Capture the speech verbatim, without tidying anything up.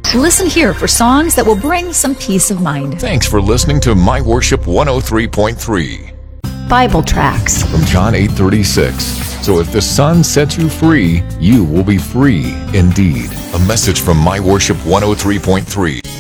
Listen here for songs that will bring some peace of mind. Thanks for listening to My Worship one oh three point three. Bible tracts from John eight thirty-six. So if the Son sets you free, you will be free indeed. A message from My Worship one oh three point three.